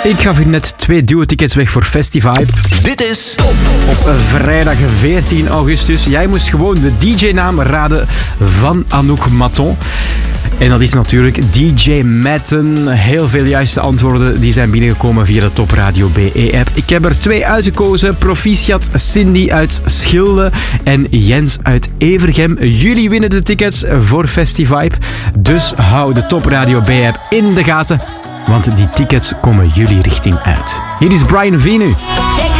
Ik gaf u net 2 duo-tickets weg voor Festivibe. Dit is Top. Op vrijdag 14 augustus. Jij moest gewoon de DJ-naam raden van Anouk Maton. En dat is natuurlijk DJ Matten. Heel veel juiste antwoorden die zijn binnengekomen via de Top Radio BE-app. Ik heb er 2 uitgekozen. Proficiat Cindy uit Schilde en Jens uit Evergem. Jullie winnen de tickets voor Festivibe. Dus hou de Top Radio BE-app in de gaten. Want die tickets komen jullie richting uit. Hier is Brian Venu.